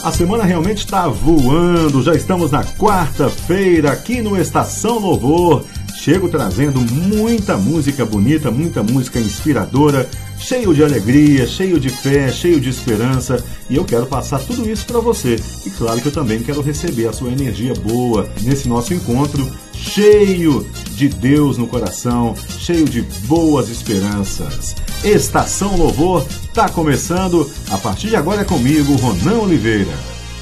A semana realmente está voando, já estamos na quarta-feira aqui no Estação Louvor. Chego trazendo muita música bonita, muita música inspiradora, cheio de alegria, cheio de fé, cheio de esperança. E eu quero passar tudo isso para você. E claro que eu também quero receber a sua energia boa nesse nosso encontro, cheio de Deus no coração, cheio de boas esperanças. Estação Louvor está começando. A partir de agora é comigo, Ronan Oliveira.